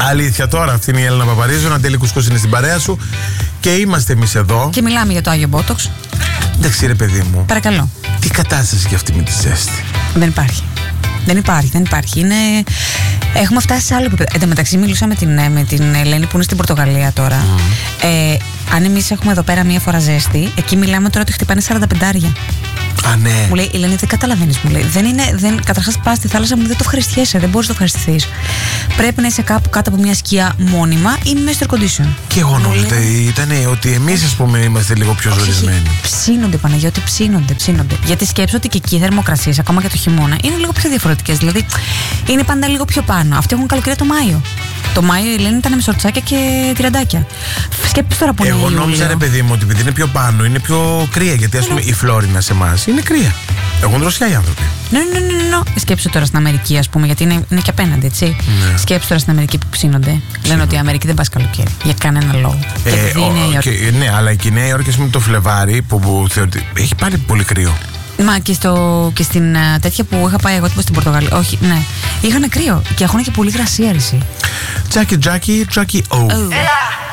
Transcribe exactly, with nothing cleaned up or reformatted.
Αλήθεια τώρα, αυτή είναι η Έλληνα Παπαρίζου. Ναντέλη Κουσκούς είναι στην παρέα σου. Και είμαστε εμείς εδώ. Και μιλάμε για το Άγιο Μπότοξ. Εντάξει, ρε παιδί μου. Παρακαλώ. Τι κατάσταση και αυτή με τη ζέστη. Δεν υπάρχει. Δεν υπάρχει, δεν υπάρχει. Είναι... Έχουμε φτάσει σε άλλο επίπεδο. Εν τω μεταξύ, μιλούσα με την, με την Ελένη που είναι στην Πορτογαλία τώρα. Mm. Ε, αν εμείς έχουμε εδώ πέρα μία φορά ζέστη, εκεί μιλάμε τώρα ότι χτυπάνε σαράντα πεντάρια. Α, ναι. Μου λέει, Ελένη, δεν καταλαβαίνεις, μου λέει. Δεν είναι, δεν, καταρχάς, πας στη θάλασσα μου, δεν το ευχαριστιέσαι, δεν μπορείς να το ευχαριστηθείς. Πρέπει να είσαι κάπου κάτω από μια σκιά μόνιμα ή μέσα στο air condition. Και εγώ νόμιζα ήταν ότι εμείς, ας πούμε, είμαστε λίγο πιο ζορισμένοι. Ψήνονται, Παναγιώτη, ψήνονται, ψήνονται. Γιατί σκέψω ότι και εκεί οι θερμοκρασίες, ακόμα και το χειμώνα, είναι λίγο πιο διαφορετικές. Δηλαδή, είναι πάντα λίγο πιο πάνω. Αυτοί έχουν καλοκαίρι το Μάιο. Το Μάιο η Ελένη ήταν με σορτσάκια και τυραντάκια. Σκέψου τώρα που είναι. Εγώ νόμιζα, ρε παιδί μου, ότι επειδή είναι πιο πάνω, είναι πιο κρύα. Γιατί, ας πούμε, η Φλόρινα σε εμάς είναι κρύα. Έχουν δροσιά οι άνθρωποι. Ναι, ναι, ναι, ναι, ναι. Σκέψου τώρα στην Αμερική, ας πούμε, γιατί είναι, είναι και απέναντι, έτσι. Ναι. Σκέψου τώρα στην Αμερική που ψήνονται. Λένε ότι η Αμερική δεν πας καλοκαίρι. Για κανένα λόγο. Ε, και ο, η Νέα Υόρκη. Και, ναι, αλλά και η Νέα Υόρκη, ας πούμε, το Φλεβάρι που, που θεωρείται. Έχει πάλι πολύ κρύο. Μα και, στο, και στην uh, τέτοια που είχα πάει εγώ τύπο στην Πορτογαλία. Όχι, ναι. Είχαν κρύο και έχουν και πολύ γρασία, αρέσει. Τζάκι, Τζάκι, Τζάκι, oh. oh.